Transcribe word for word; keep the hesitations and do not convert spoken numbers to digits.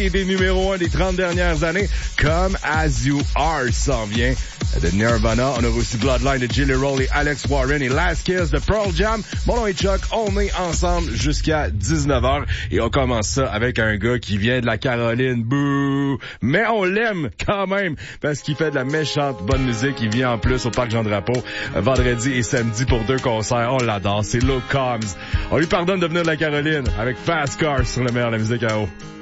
qui était numéro un des trente dernières années. Come As You Are s'en vient de Nirvana. On a aussi Bloodline de Jelly Roll et Alex Warren et Last Kiss de Pearl Jam. Mon nom est Chuck. On est ensemble jusqu'à dix-neuf heures et on commence ça avec un gars qui vient de la Caroline. Bouh! Mais on l'aime quand même parce qu'il fait de la méchante bonne musique. Il vient en plus au Parc Jean-Drapeau vendredi et samedi pour deux concerts. On l'adore. C'est Luke Combs. On lui pardonne de venir de la Caroline avec Fast Cars sur le meilleur de la musique à eau.